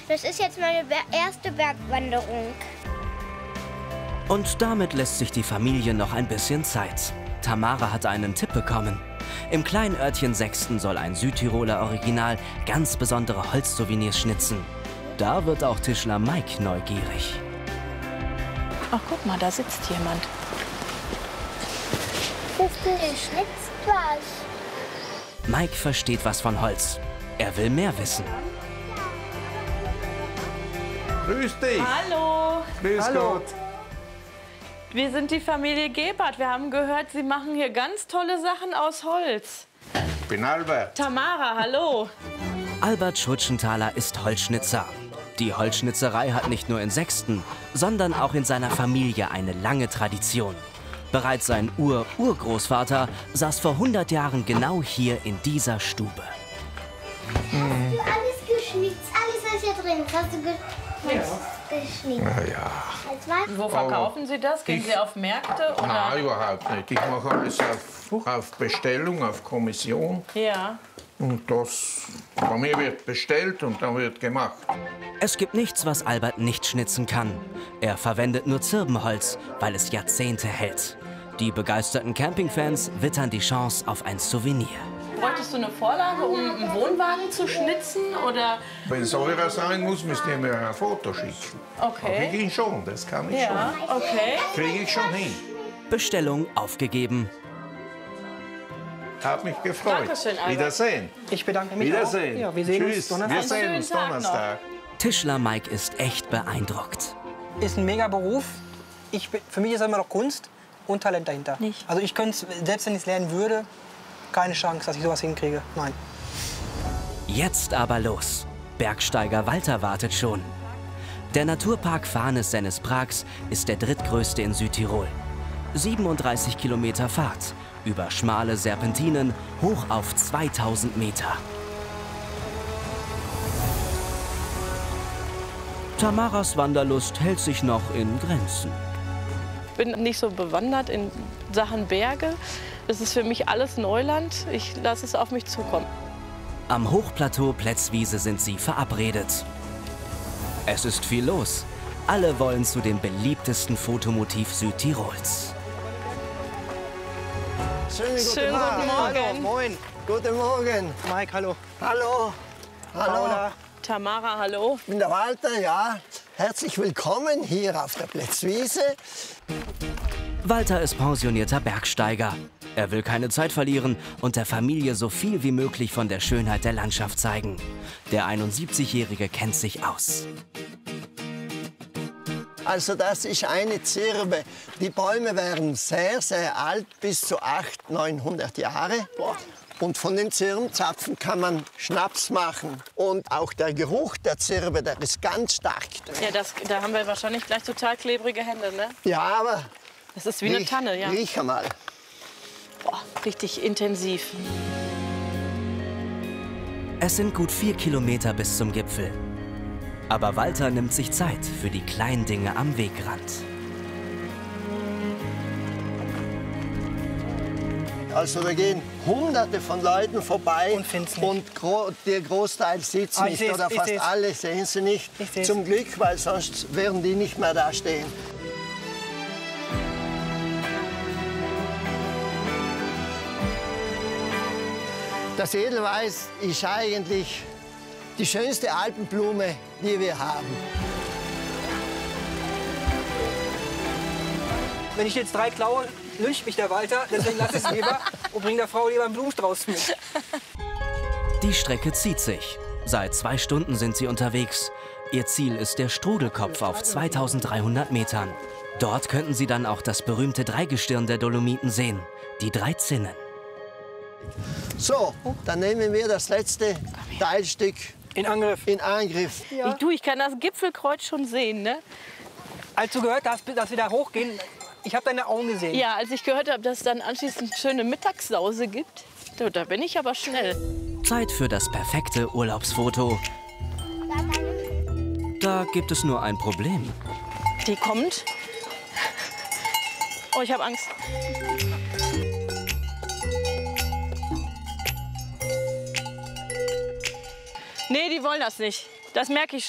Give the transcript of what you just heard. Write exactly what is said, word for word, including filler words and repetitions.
Das ist jetzt meine erste Bergwanderung. Und damit lässt sich die Familie noch ein bisschen Zeit. Tamara hat einen Tipp bekommen. Im kleinen Örtchen Sexten soll ein Südtiroler Original ganz besondere Holzsouvenirs schnitzen. Da wird auch Tischler Mike neugierig. Ach, guck mal, da sitzt jemand. Er schnitzt was. Mike versteht was von Holz. Er will mehr wissen. Grüß dich. Hallo. Grüß Hallo. Gott. Wir sind die Familie Gebhardt. Wir haben gehört, Sie machen hier ganz tolle Sachen aus Holz. Ich bin Albert. Tamara, hallo. Albert Schutschenthaler ist Holzschnitzer. Die Holzschnitzerei hat nicht nur in Sexten, sondern auch in seiner Familie eine lange Tradition. Bereits sein Ur-Urgroßvater saß vor hundert Jahren genau hier in dieser Stube. Hast du alles geschnitzt? Alles, was hier drin ist, hast du ge ja. geschnitzt? Na ja. Als was? Wo verkaufen Sie das? Gehen ich- Sie auf Märkte? Oder? Nein, überhaupt nicht. Ich mache alles auf, auf Bestellung, auf Kommission. Ja. Und das bei mir wird bestellt und dann wird gemacht. Es gibt nichts, was Albert nicht schnitzen kann. Er verwendet nur Zirbenholz, weil es Jahrzehnte hält. Die begeisterten Campingfans wittern die Chance auf ein Souvenir. Bräuchtest du eine Vorlage, um einen Wohnwagen zu schnitzen? Oder? Wenn es eurer sein muss, müsst ihr mir ein Foto schicken. Okay. Kriege ich schon, das kann ich Ja, okay. schon. Kriege ich schon hin. Bestellung aufgegeben. Hat mich gefreut. Dankeschön, Albert. Wiedersehen. Ich bedanke mich Wiedersehen. auch. Ja, wir sehen Tschüss. uns Donnerstag. Wir sehen Einen uns schönen Tag noch. Donnerstag. Tischler Mike ist echt beeindruckt. Ist ein mega Beruf. Ich, bin- für mich ist immer noch Kunst und Talent dahinter. Nicht. Also ich könnte es, selbst wenn ich es lernen würde, keine Chance, dass ich sowas hinkriege. Nein. Jetzt aber los. Bergsteiger Walter wartet schon. Der Naturpark Farnes-Sennes-Prags ist der drittgrößte in Südtirol. siebenunddreißig Kilometer Fahrt über schmale Serpentinen hoch auf zweitausend Meter. Tamaras Wanderlust hält sich noch in Grenzen. Ich bin nicht so bewandert in Sachen Berge. Das ist für mich alles Neuland. Ich lasse es auf mich zukommen. Am Hochplateau Plätzwiese sind sie verabredet. Es ist viel los. Alle wollen zu dem beliebtesten Fotomotiv Südtirols. Schönen guten, Schönen Tag. guten Morgen. Hallo, moin. Guten Morgen. Mike, hallo. Hallo. Hallo. Paula. Tamara, hallo. Ich bin der Walter, ja. Herzlich willkommen hier auf der Plätzwiese. Walter ist pensionierter Bergsteiger. Er will keine Zeit verlieren und der Familie so viel wie möglich von der Schönheit der Landschaft zeigen. Der einundsiebzigjährige kennt sich aus. Also das ist eine Zirbe. Die Bäume wären sehr, sehr alt, bis zu achthundert, neunhundert Jahre. Und von den Zirbenzapfen kann man Schnaps machen. Und auch der Geruch der Zirbe, der ist ganz stark. Ja, das, da haben wir wahrscheinlich gleich total klebrige Hände, ne? Ja, aber Das ist wie eine riech- Tanne, ja. riech einmal. Boah, richtig intensiv. Es sind gut vier Kilometer bis zum Gipfel. Aber Walter nimmt sich Zeit für die kleinen Dinge am Wegrand. Also da gehen Hunderte von Leuten vorbei Und finden's nicht. und gro der Großteil sieht Ah, ich nicht seh's, oder ich fast seh's. alle sehen sie nicht. Ich seh's. Zum Glück, weil sonst wären die nicht mehr da stehen. Das Edelweiß ist eigentlich die schönste Alpenblume, die wir haben. Wenn ich jetzt drei klaue, lyncht mich der Walter. Deswegen lass es lieber und bring der Frau lieber einen Blumenstrauß mit. Die Strecke zieht sich. Seit zwei Stunden sind sie unterwegs. Ihr Ziel ist der Strudelkopf auf zweitausenddreihundert Metern. Dort könnten sie dann auch das berühmte Dreigestirn der Dolomiten sehen, die drei Zinnen. So, dann nehmen wir das letzte Teilstück In Angriff. in Angriff. Ich, du, ich kann das Gipfelkreuz schon sehen, ne? Als du gehört hast, dass wir da hochgehen, ich habe deine Augen gesehen. Ja, als ich gehört habe, dass es dann anschließend schöne Mittagssause gibt, da, da bin ich aber schnell. Zeit für das perfekte Urlaubsfoto. Da gibt es nur ein Problem. Die kommt. Oh, ich habe Angst. Nee, die wollen das nicht. Das merke ich